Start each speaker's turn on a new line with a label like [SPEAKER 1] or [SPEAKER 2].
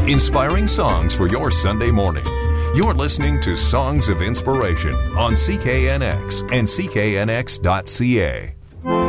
[SPEAKER 1] Inspiring songs for your Sunday morning. You're listening to Songs of Inspiration on CKNX and CKNX.ca.